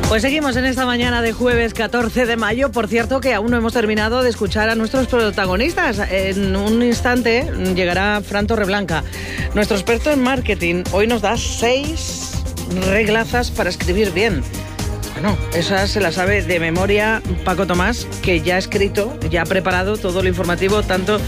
Pues seguimos en esta mañana de jueves 14 de mayo. Por cierto, que aún no hemos terminado de escuchar a nuestros protagonistas. En un instante llegará Fran Torreblanca, nuestro experto en marketing. Hoy nos da 6 reglazas para escribir bien. Bueno, esas se las sabe de memoria Paco Tomás, que ya ha escrito, ya ha preparado todo lo informativo, tanto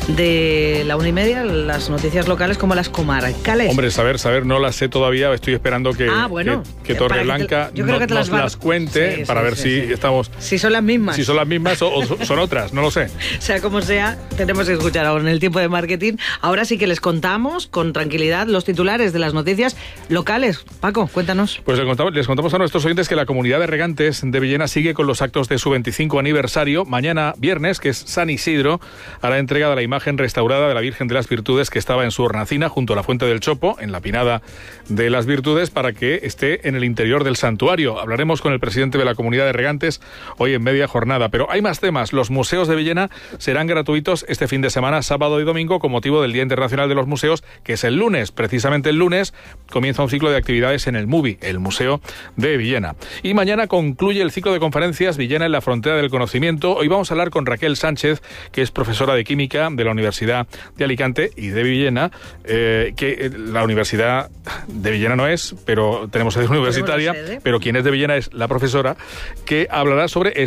de la 1:30, las noticias locales, como las comarcales. Hombre, saber, no las sé todavía. Estoy esperando que Torreblanca nos las cuente para ver si estamos... Si son las mismas. Si son las mismas o son otras, no lo sé. Sea como sea, tenemos que escuchar ahora en el tiempo de marketing. Ahora sí que les contamos con tranquilidad los titulares de las noticias locales. Paco, cuéntanos. Pues les contamos a nuestros oyentes que la Comunidad de Regantes de Villena sigue con los actos de su 25 aniversario. Mañana, viernes, que es San Isidro, hará entrega de la imagen restaurada de la Virgen de las Virtudes que estaba en su hornacina junto a la Fuente del Chopo, en la Pinada de las Virtudes, para que esté en el interior del santuario. Hablaremos con el presidente de la Comunidad de Regantes hoy en media jornada. Pero hay más temas. Los museos de Villena serán gratuitos este fin de semana, sábado y domingo, con motivo del Día Internacional de los Museos, que es el lunes. Precisamente el lunes comienza un ciclo de actividades en el MUBI, el Museo de Villena. Y mañana concluye el ciclo de conferencias Villena en la frontera del conocimiento. Hoy vamos a hablar con Raquel Sánchez, que es profesora de Química de la Universidad de Alicante y de Villena, que la Universidad de Villena no es, pero tenemos sede universitaria, pero quien es de Villena es la profesora, que hablará sobre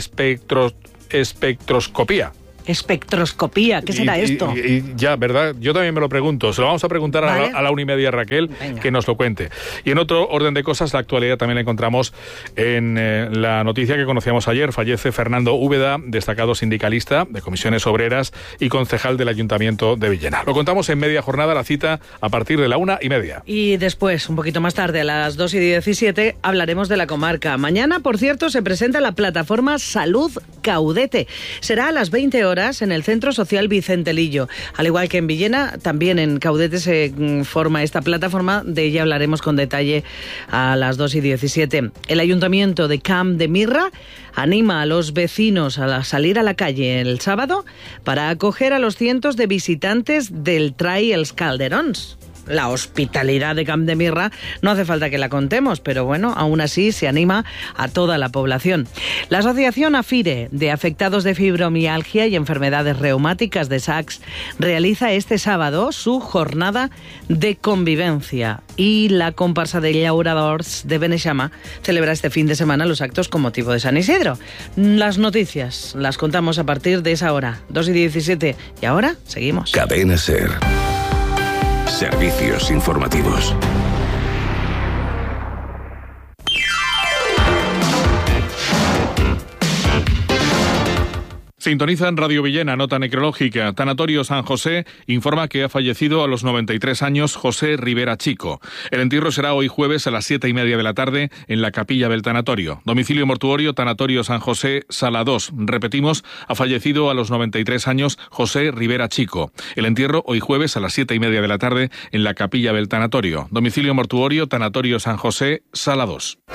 espectroscopía. Espectroscopía, ¿qué será esto? Ya, ¿verdad? Yo también me lo pregunto. Se lo vamos a preguntar a la 1:30 Raquel. Venga, que nos lo cuente. Y en otro orden de cosas, la actualidad también la encontramos en la noticia que conocíamos ayer. Fallece Fernando Úbeda, destacado sindicalista de comisiones obreras y concejal del Ayuntamiento de Villena. Lo contamos en media jornada, la cita a partir de la 1:30. Y después, un poquito más tarde, a las 2:17, hablaremos de la comarca. Mañana, por cierto, se presenta la plataforma Salud Caudete. Será a las 20 horas en el Centro Social Vicente Lillo. Al igual que en Villena, también en Caudete se forma esta plataforma. De ella hablaremos con detalle a las 2:17. El Ayuntamiento de Camp de Mirra anima a los vecinos a salir a la calle el sábado para acoger a los cientos de visitantes del Trai els Calderons. La hospitalidad de Camp de Mirra no hace falta que la contemos, pero bueno, aún así se anima a toda la población. La Asociación AFIRE de Afectados de Fibromialgia y Enfermedades Reumáticas de Sacs realiza este sábado su jornada de convivencia y la comparsa de llauradors de Beneixama celebra este fin de semana los actos con motivo de San Isidro. Las noticias las contamos a partir de esa hora, 2:17. Y ahora seguimos. Cadena SER. Servicios informativos. Sintoniza en Radio Villena, nota necrológica. Tanatorio San José informa que ha fallecido a los 93 años José Rivera Chico. El entierro será hoy jueves a las 7:30 de la tarde en la capilla del tanatorio. Domicilio mortuorio, Tanatorio San José, Sala 2. Repetimos, ha fallecido a los 93 años José Rivera Chico. El entierro hoy jueves a las 7:30 de la tarde en la capilla del tanatorio. Domicilio mortuorio, Tanatorio San José, Sala 2.